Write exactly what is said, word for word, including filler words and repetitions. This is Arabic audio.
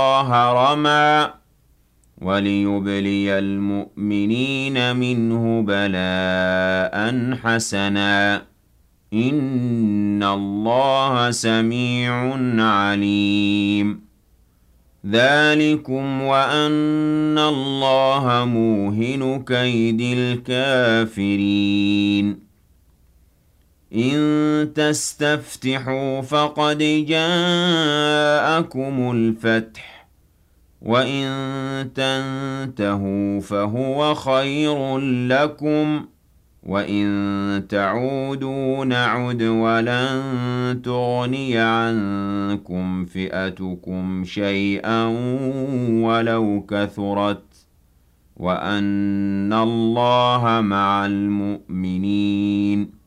الله رمى وليبلي المؤمنين منه بلاء حسنا إن الله سميع عليم ذلكم وأن الله موهن كيد الكافرين إن تستفتحوا فقد جاءكم الفتح وإن تنتهوا فهو خير لكم وَإِن تَعُودُوا نَعُدْ وَلَن تُغْنِيَ عَنكُمْ فِئَتُكُمْ شَيْئًا وَلَوْ كَثُرَتْ وَأَنَّ اللَّهَ مَعَ الْمُؤْمِنِينَ